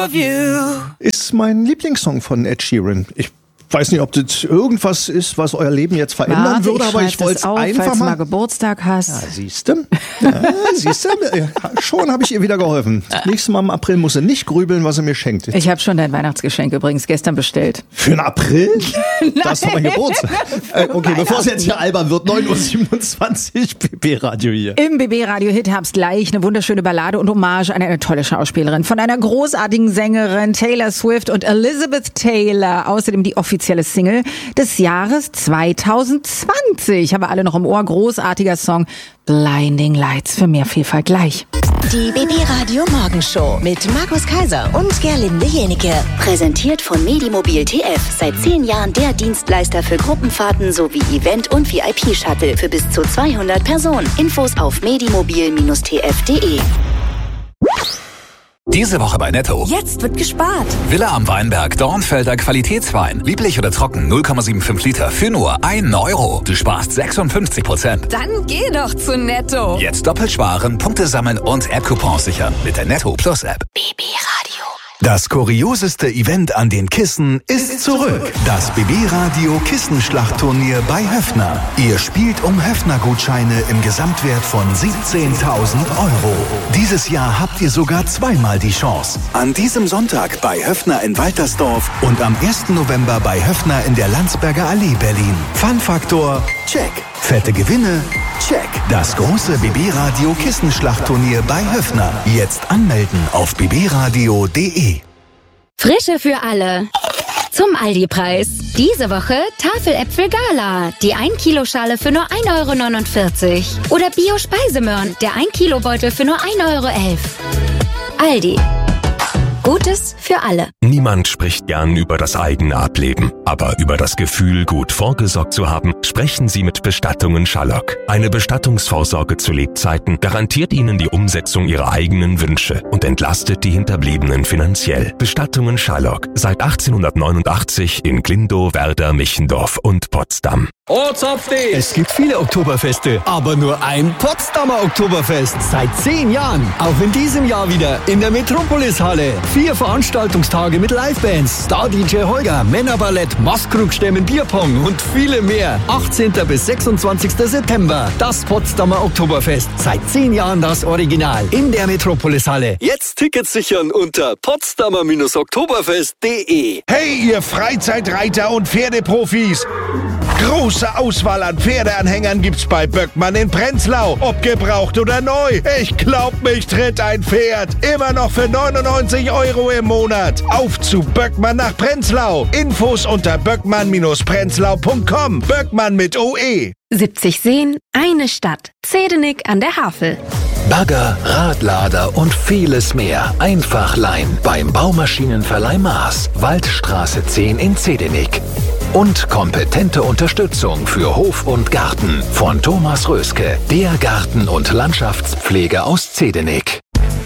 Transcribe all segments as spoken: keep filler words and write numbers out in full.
of you. Ist mein Lieblingssong von Ed Sheeran. Ich weiß nicht, ob das irgendwas ist, was euer Leben jetzt verändern Warte, würde, ich aber ich wollte es einfach falls mal. mal Geburtstag hast. Ja, siehst du? Ja, siehst du? Ja, schon habe ich ihr wieder geholfen. Das nächste Mal im April muss sie nicht grübeln, was sie mir schenkt. Ich habe schon dein Weihnachtsgeschenk übrigens gestern bestellt. Für den April? Das ist doch mein Geburtstag. Äh, okay, bevor es jetzt hier albern wird, neun Uhr siebenundzwanzig, B B-Radio hier. Im B B-Radio-Hit Herbst gleich eine wunderschöne Ballade und Hommage an eine tolle Schauspielerin. Von einer großartigen Sängerin Taylor Swift und Elizabeth Taylor. Außerdem die offizielle Single des Jahres zwanzig zwanzig. Haben wir alle noch im Ohr. Großartiger Song Blinding Lights. Für mehr Vielfalt gleich. Die B B-Radio Morgenshow mit Markus Kaiser und Gerlinde Jenike. Präsentiert von Medimobil T F. Seit zehn Jahren der Dienstleister für Gruppenfahrten sowie Event- und V I P-Shuttle für bis zu zweihundert Personen. Infos auf medimobil T F punkt de. Diese Woche bei Netto. Jetzt wird gespart. Villa am Weinberg, Dornfelder Qualitätswein. Lieblich oder trocken, null Komma fünfundsiebzig Liter für nur ein Euro. Du sparst sechsundfünfzig Prozent. Dann geh doch zu Netto. Jetzt doppelt sparen, Punkte sammeln und App-Coupons sichern mit der Netto Plus App. B B-Radio. Das kurioseste Event an den Kissen ist zurück. Das B B-Radio Kissenschlachtturnier bei Höffner. Ihr spielt um Höffner-Gutscheine im Gesamtwert von siebzehntausend Euro. Dieses Jahr habt ihr sogar zweimal die Chance. An diesem Sonntag bei Höffner in Waltersdorf und am ersten November bei Höffner in der Landsberger Allee Berlin. Fun-Faktor, check. Fette Gewinne, check. Das große B B-Radio Kissenschlachtturnier bei Höffner. Jetzt anmelden auf b b radio punkt de. Frische für alle. Zum Aldi-Preis. Diese Woche Tafeläpfel Gala. Die ein Kilo Schale für nur ein Euro neunundvierzig. Oder Bio-Speisemöhren. Der ein Kilo Beutel für nur ein Euro elf. Aldi. Gutes für alle. Niemand spricht gern über das eigene Ableben. Aber über das Gefühl, gut vorgesorgt zu haben, sprechen Sie mit Bestattungen Schallock. Eine Bestattungsvorsorge zu Lebzeiten garantiert Ihnen die Umsetzung Ihrer eigenen Wünsche und entlastet die Hinterbliebenen finanziell. Bestattungen Schallock. Seit achtzehnhundertneunundachtzig in Glindow, Werder, Michendorf und Potsdam. Es gibt viele Oktoberfeste, aber nur ein Potsdamer Oktoberfest. Seit zehn Jahren. Auch in diesem Jahr wieder in der Metropolis-Halle. Vier Veranstaltungstage mit Livebands, Star-D J Holger, Männerballett, Maskrugstämmen, Bierpong und viele mehr. achtzehnten bis sechsundzwanzigsten September. Das Potsdamer Oktoberfest. Seit zehn Jahren das Original. In der Metropolis-Halle. Jetzt Tickets sichern unter potsdamer oktoberfest punkt de. Hey, ihr Freizeitreiter und Pferdeprofis! Große Auswahl an Pferdeanhängern gibt's bei Böckmann in Prenzlau. Ob gebraucht oder neu. Ich glaub, mich tritt ein Pferd. Immer noch für neunundneunzig Euro im Monat. Auf zu Böckmann nach Prenzlau. Infos unter böckmann prenzlau punkt com. Böckmann mit O E. siebzig Seen, eine Stadt. Zedenik an der Havel. Bagger, Radlader und vieles mehr. Einfach leihen beim Baumaschinenverleih Maas. Waldstraße zehn in Zedenik. Und kompetente Unterstützung für Hof und Garten von Thomas Röske, der Garten- und Landschaftspflege aus Zedenik.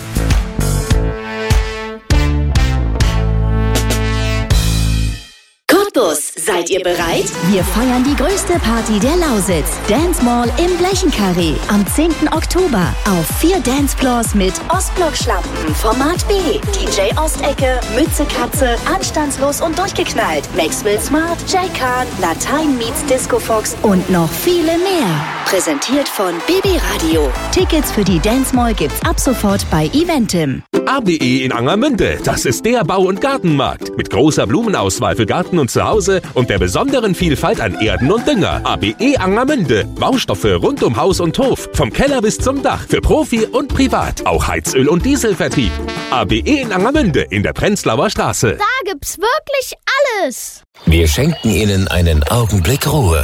Cottbus, seid ihr bereit? Wir feiern die größte Party der Lausitz. Dance Mall im Blechenkarree. Am zehnten Oktober. Auf vier Dancefloors mit Ostblock-Schlampen, Format B, D J Ostecke, Mütze Katze, Anstandslos und durchgeknallt, Maxwell Smart, Jay Khan, Latein meets Disco Fox und noch viele mehr. Präsentiert von B B-Radio. Tickets für die Dance Mall gibt's ab sofort bei Eventim. A B E in Angermünde, das ist der Bau- und Gartenmarkt. Mit großer Blumenauswahl für Garten und Zuhause und der besonderen Vielfalt an Erden und Dünger. A B E Angermünde. Baustoffe rund um Haus und Hof. Vom Keller bis zum Dach. Für Profi und Privat. Auch Heizöl- und Dieselvertrieb. A B E in Angermünde in der Prenzlauer Straße. Da gibt's wirklich alles. Wir schenken Ihnen einen Augenblick Ruhe.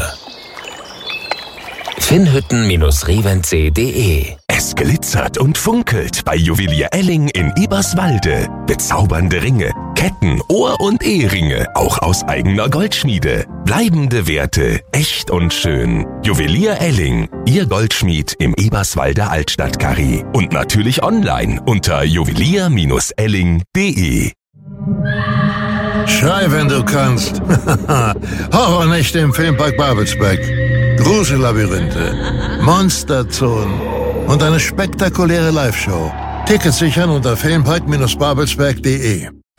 Finnhütten Reventsee punkt de. Es glitzert und funkelt bei Juwelier Elling in Eberswalde. Bezaubernde Ringe, Ketten, Ohr- und Eheringe, auch aus eigener Goldschmiede. Bleibende Werte, echt und schön. Juwelier Elling, Ihr Goldschmied im Eberswalder Altstadtkarree. Und natürlich online unter juwelier elling punkt de. Schrei, wenn du kannst. Horrornächte im Filmpark Babelsberg. Grusellabyrinthe, Monsterzonen und eine spektakuläre Live-Show. Tickets sichern unter filmpark Babelsberg punkt de.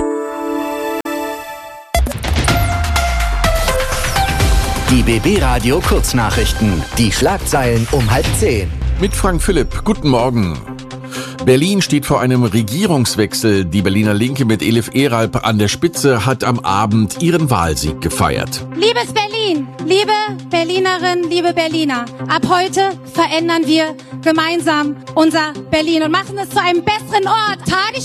Die B B Radio Kurznachrichten. Die Schlagzeilen um halb zehn. Mit Frank Philipp. Guten Morgen. Berlin steht vor einem Regierungswechsel. Die Berliner Linke mit Elif Eralp an der Spitze hat am Abend ihren Wahlsieg gefeiert. Liebes Berlin, liebe Berlinerinnen, liebe Berliner, ab heute verändern wir gemeinsam unser Berlin und machen es zu einem besseren Ort.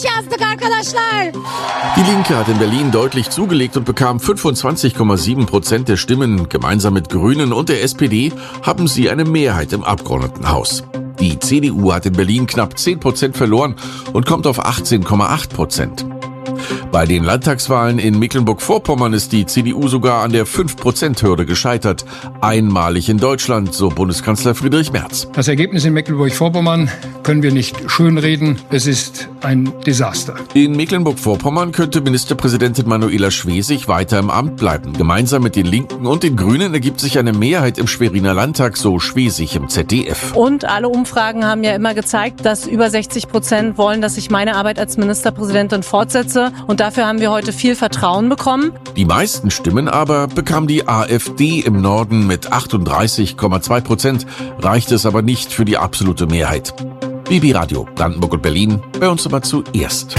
Die Linke hat in Berlin deutlich zugelegt und bekam fünfundzwanzig Komma sieben Prozent der Stimmen. Gemeinsam mit Grünen und der S P D haben sie eine Mehrheit im Abgeordnetenhaus. Die C D U hat in Berlin knapp zehn Prozent verloren und kommt auf achtzehn Komma acht Prozent. Bei den Landtagswahlen in Mecklenburg-Vorpommern ist die C D U sogar an der fünf Prozent Hürde gescheitert. Einmalig in Deutschland, so Bundeskanzler Friedrich Merz. Das Ergebnis in Mecklenburg-Vorpommern können wir nicht schönreden. Es ist ein Desaster. In Mecklenburg-Vorpommern könnte Ministerpräsidentin Manuela Schwesig weiter im Amt bleiben. Gemeinsam mit den Linken und den Grünen ergibt sich eine Mehrheit im Schweriner Landtag, so Schwesig im Z D F. Und alle Umfragen haben ja immer gezeigt, dass über sechzig Prozent wollen, dass ich meine Arbeit als Ministerpräsidentin fortsetze. Und dafür haben wir heute viel Vertrauen bekommen. Die meisten Stimmen aber bekam die AfD im Norden mit achtunddreißig Komma zwei Prozent. Reicht es aber nicht für die absolute Mehrheit. B B Radio Brandenburg und Berlin, bei uns immer zuerst.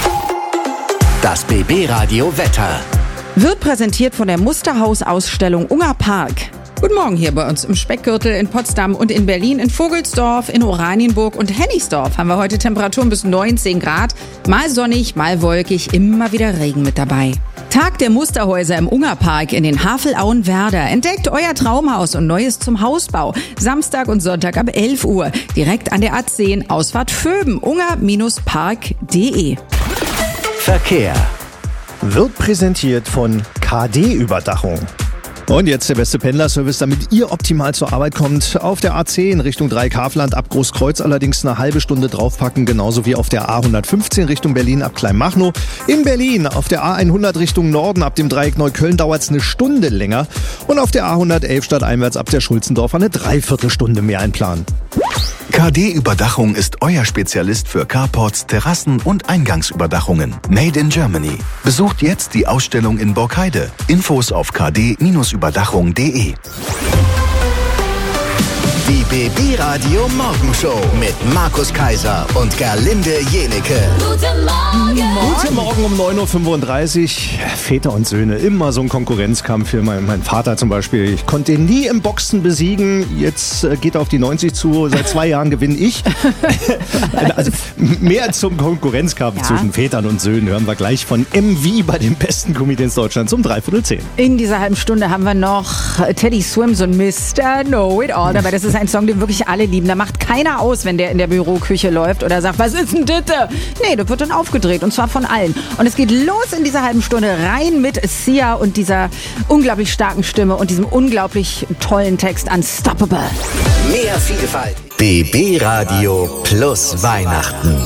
Das B B Radio Wetter. Wird präsentiert von der Musterhaus-Ausstellung Unger Park. Guten Morgen hier bei uns im Speckgürtel in Potsdam und in Berlin, in Vogelsdorf, in Oranienburg und Hennigsdorf haben wir heute Temperaturen bis neunzehn Grad. Mal sonnig, mal wolkig, immer wieder Regen mit dabei. Tag der Musterhäuser im Ungerpark in den Havelauen-Werder. Entdeckt euer Traumhaus und Neues zum Hausbau. Samstag und Sonntag ab elf Uhr. Direkt an der A zehn, Ausfahrt Vöben, unger Park punkt de. Verkehr. Wird präsentiert von K D-Überdachung. Und jetzt der beste Pendlerservice, damit ihr optimal zur Arbeit kommt. Auf der A zehn Richtung Dreieckhavelland ab Großkreuz allerdings eine halbe Stunde draufpacken, genauso wie auf der A hundertfünfzehn Richtung Berlin ab Kleinmachnow. In Berlin auf der A hundert Richtung Norden ab dem Dreieck Neukölln dauert es eine Stunde länger. Und auf der A hundertelf stadteinwärts ab der Schulzendorfer eine Dreiviertelstunde mehr einplanen. K D-Überdachung ist euer Spezialist für Carports, Terrassen und Eingangsüberdachungen. Made in Germany. Besucht jetzt die Ausstellung in Borkheide. Infos auf k d Überdachung punkt de. Die B B Radio Morgenshow mit Markus Kaiser und Gerlinde Jenecke. Guten Morgen. Guten Morgen um neun Uhr fünfunddreißig. Väter und Söhne, immer so ein Konkurrenzkampf für mein, mein Vater zum Beispiel. Ich konnte ihn nie im Boxen besiegen. Jetzt äh, geht er auf die neunzig zu. Seit zwei Jahren gewinne ich. Also mehr zum Konkurrenzkampf ja. zwischen Vätern und Söhnen hören wir gleich von M V bei den besten Comedians Deutschlands um dreiviertel zehn. In dieser halben Stunde haben wir noch Teddy Swims und Mister Know It All. Dabei, das ist ein Song, den wirklich alle lieben. Da macht keiner aus, wenn der in der Büroküche läuft oder sagt, was ist denn das? Nee, das wird dann aufgedreht und zwar von allen. Und es geht los in dieser halben Stunde rein mit Sia und dieser unglaublich starken Stimme und diesem unglaublich tollen Text Unstoppable. Mehr Vielfalt. B B Radio plus Weihnachten.